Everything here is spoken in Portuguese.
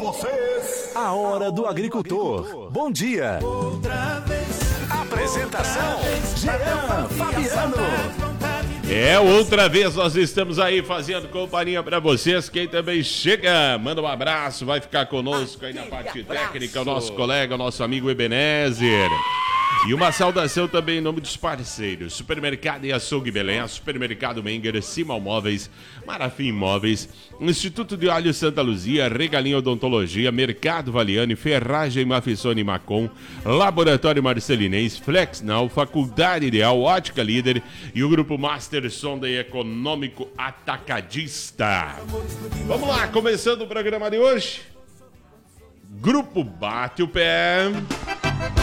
vocês A Hora do Agricultor. Bom dia. outra vez. Apresentação: Jean Fabiano. Outra vez nós estamos aí fazendo companhia pra vocês. Quem também chega, manda um abraço, vai ficar conosco aí na parte técnica, o nosso colega, o nosso amigo Ebenezer. E uma saudação também em nome dos parceiros: Supermercado e Açougue Belém, Supermercado Menger, Simal Móveis, Marafim Móveis, Instituto de Óleo Santa Luzia, Regalinho Odontologia, Mercado Valiane, Ferragem Mafissone Macom, Laboratório Marcelinense, Flexnal, Faculdade Ideal, Ótica Líder e o Grupo Master Sonda e Econômico Atacadista. Vamos lá, começando o programa de hoje. Grupo Bate o Pé.